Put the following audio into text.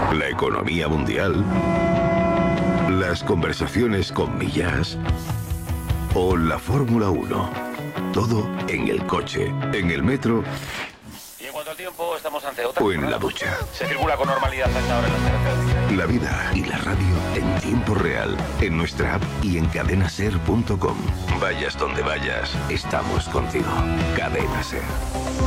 la economía mundial, las conversaciones con Millás o la Fórmula 1. Todo en el coche, en el metro. Y en cuanto al tiempo, estamos ante otra. O en la ducha. Se circula con normalidad hasta ahora en las carreteras. La vida y la radio en tiempo real, en nuestra app y en cadenaser.com. Vayas donde vayas, estamos contigo. Cadena Ser.